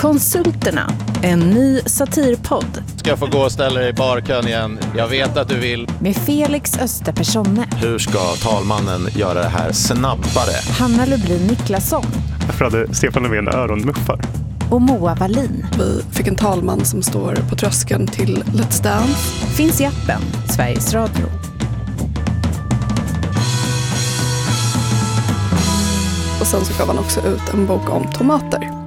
Konsulterna, en ny satirpodd. Ska jag få gå och ställa dig i barkön igen? Jag vet att du vill. Med Felix Österpersonne. Hur ska talmannen göra det här snabbare? Hanna Lublin Niklasson. Varför hade Stefan Löfven öronmuffar? Och Moa Wallin. Vi fick en talman som står på tröskeln till Let's Dance. Finns i appen Sveriges Radio. Och sen så gav han också ut en bok om tomater.